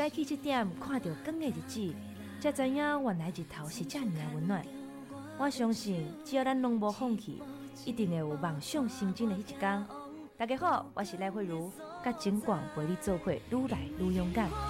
早起7点看到光的日子，才知影原来日头是这么温暖。我相信，只要咱拢无放弃，一定会有梦想成真的迄一天。大家好，我是赖慧茹，甲警广陪你做伙愈来愈勇敢。